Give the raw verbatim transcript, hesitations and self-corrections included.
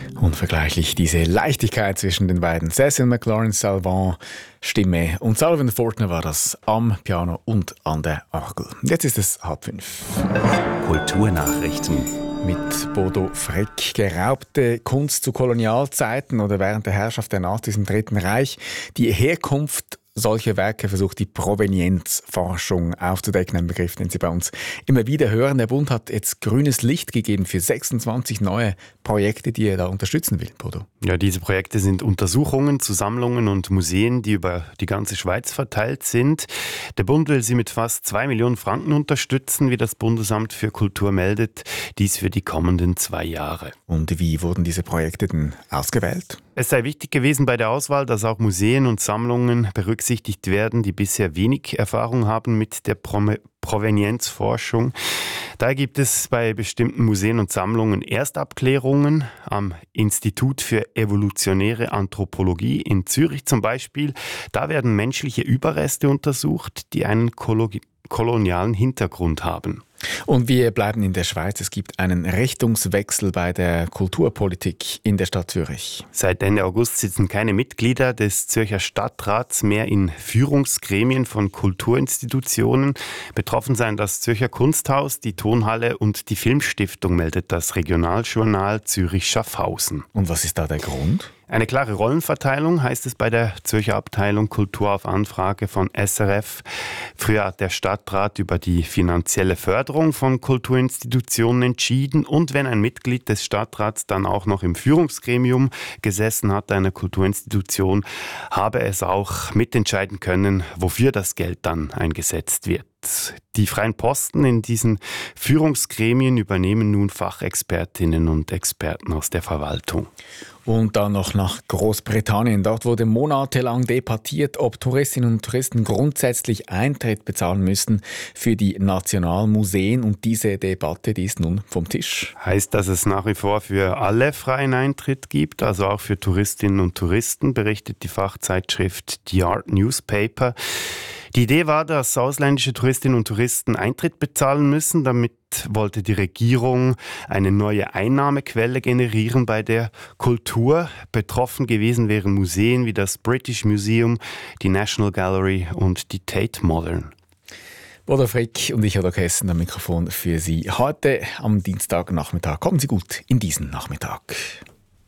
Unvergleichlich diese Leichtigkeit zwischen den beiden. Cecil McLaurin Salvant, Stimme, und Sullivan Fortner war das am Piano und an der Orgel. Jetzt ist es halb fünf. Kulturnachrichten. Mit Bodo Frick. Geraubte Kunst zu Kolonialzeiten oder während der Herrschaft der Nazis im Dritten Reich. Die Herkunft solcher Werke versucht die Provenienzforschung aufzudecken, ein Begriff, den Sie bei uns immer wieder hören. Der Bund hat jetzt grünes Licht gegeben für sechsundzwanzig neue Projekte, die er da unterstützen will, Bodo. Ja, diese Projekte sind Untersuchungen zu Sammlungen und Museen, die über die ganze Schweiz verteilt sind. Der Bund will sie mit fast zwei Millionen Franken unterstützen, wie das Bundesamt für Kultur meldet. Dies für die kommenden zwei Jahre. Und wie wurden diese Projekte denn ausgewählt? Es sei wichtig gewesen bei der Auswahl, dass auch Museen und Sammlungen berücksichtigt werden, die bisher wenig Erfahrung haben mit der Pro- Provenienzforschung. Da gibt es bei bestimmten Museen und Sammlungen Erstabklärungen am Institut für evolutionäre Anthropologie in Zürich zum Beispiel. Da werden menschliche Überreste untersucht, die einen kolo- kolonialen Hintergrund haben. Und wir bleiben in der Schweiz. Es gibt einen Richtungswechsel bei der Kulturpolitik in der Stadt Zürich. Seit Ende August sitzen keine Mitglieder des Zürcher Stadtrats mehr in Führungsgremien von Kulturinstitutionen. Betroffen seien das Zürcher Kunsthaus, die Tonhalle und die Filmstiftung, meldet das Regionaljournal Zürich-Schaffhausen. Und was ist da der Grund? Eine klare Rollenverteilung heißt es bei der Zürcher Abteilung Kultur auf Anfrage von S R F. Früher hat der Stadtrat über die finanzielle Förderung von Kulturinstitutionen entschieden, und wenn ein Mitglied des Stadtrats dann auch noch im Führungsgremium gesessen hat einer Kulturinstitution, habe es auch mitentscheiden können, wofür das Geld dann eingesetzt wird. Die freien Posten in diesen Führungsgremien übernehmen nun Fachexpertinnen und Experten aus der Verwaltung. Und dann noch nach Großbritannien. Dort wurde monatelang debattiert, ob Touristinnen und Touristen grundsätzlich Eintritt bezahlen müssen für die Nationalmuseen. Und diese Debatte, die ist nun vom Tisch. Heißt, dass es nach wie vor für alle freien Eintritt gibt, also auch für Touristinnen und Touristen, berichtet die Fachzeitschrift The Art Newspaper. Die Idee war, dass ausländische Touristinnen und Touristen Eintritt bezahlen müssen. Damit wollte die Regierung eine neue Einnahmequelle generieren bei der Kultur. Betroffen gewesen wären Museen wie das British Museum, die National Gallery und die Tate Modern. Bodo Frick und ich, Odo Kessen, am Mikrofon für Sie heute am Dienstagnachmittag. Kommen Sie gut in diesen Nachmittag.